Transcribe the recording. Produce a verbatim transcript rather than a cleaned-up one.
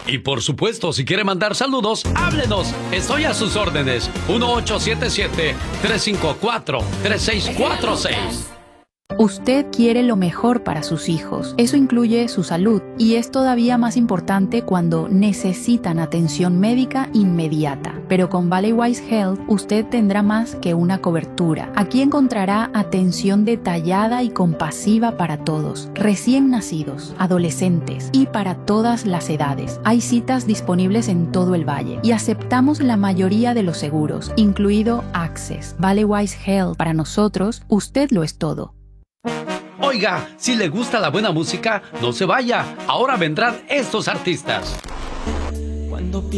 Y por supuesto, si quiere mandar saludos, háblenos. Estoy a sus órdenes. uno ocho siete siete, tres cinco cuatro, tres seis cuatro seis. Usted quiere lo mejor para sus hijos. Eso incluye su salud y es todavía más importante cuando necesitan atención médica inmediata. Pero con Valley Wise Health usted tendrá más que una cobertura. Aquí encontrará atención detallada y compasiva para todos, recién nacidos, adolescentes y para todas las edades. Hay citas disponibles en todo el valle y aceptamos la mayoría de los seguros, incluido Access. Valley Wise Health, para nosotros, usted lo es todo. Oiga, si le gusta la buena música, no se vaya. Ahora vendrán estos artistas.